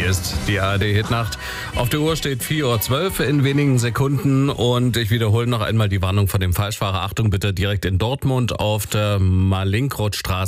Hier ist die ARD-Hitnacht. Auf der Uhr steht 4:12 Uhr in wenigen Sekunden und ich wiederhole noch einmal die Warnung von dem Falschfahrer. Achtung bitte, direkt in Dortmund auf der Malinckrodtstraße